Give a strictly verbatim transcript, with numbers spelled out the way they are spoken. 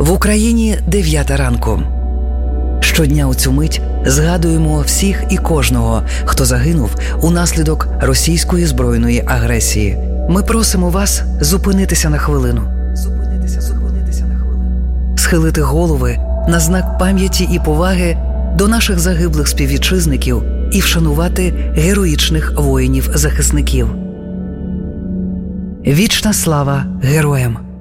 В Україні дев'ята ранку. Щодня у цю мить згадуємо всіх і кожного, хто загинув унаслідок російської збройної агресії. Ми просимо вас зупинитися на хвилину. Зупинитися, зупинитися на хвилину. Схилити голови на знак пам'яті і поваги до наших загиблих співвітчизників і вшанувати героїчних воїнів-захисників. Вічна слава героям!